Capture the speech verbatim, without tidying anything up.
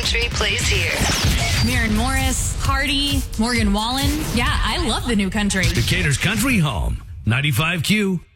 country plays here. Maren Morris, Hardy, Morgan Wallen. Yeah, I love the new country. Decatur's Country Home, ninety-five Q.